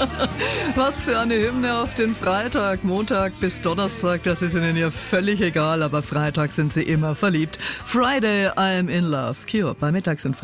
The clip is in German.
Was für eine Hymne auf den Freitag. Montag bis Donnerstag, das ist ihnen ja völlig egal, aber Freitag sind sie immer verliebt. Friday, I'm in love. Cure bei Mittags